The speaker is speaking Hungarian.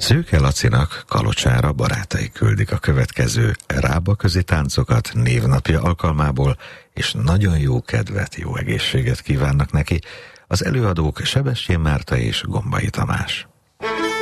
Szőke Lacinak Kalocsára barátai küldik a következő rábaközi táncokat névnapja alkalmából, és nagyon jó kedvet, jó egészséget kívánnak neki az előadók Sebestyén Márta és Gombai Tamás.